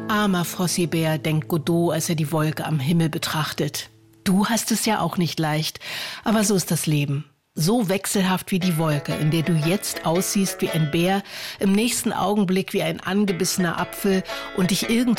Armer Frossi-Bär, denkt Godot, als er die Wolke am Himmel betrachtet. Du hast es ja auch nicht leicht, aber so ist das Leben. So wechselhaft wie die Wolke, in der du jetzt aussiehst wie ein Bär, im nächsten Augenblick wie ein angebissener Apfel und dich irgendwie